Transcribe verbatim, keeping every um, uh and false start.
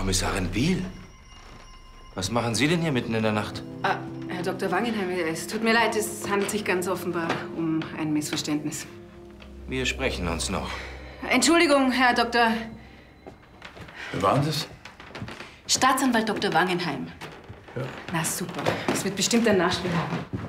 Kommissarin Biel? Was machen Sie denn hier mitten in der Nacht? Ah, Herr Doktor Wangenheim, es tut mir leid, es handelt sich ganz offenbar um ein Missverständnis. Wir sprechen uns noch. Entschuldigung, Herr Doktor. Wer war denn das? Staatsanwalt Doktor Wangenheim. Ja. Na super, das wird bestimmt ein Nachspiel haben.